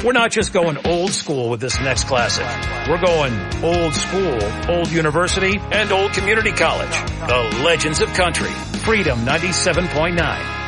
We're not just going old school with this next classic. We're going old school, old university, and old community college. The Legends of Country. Freedom 97.9.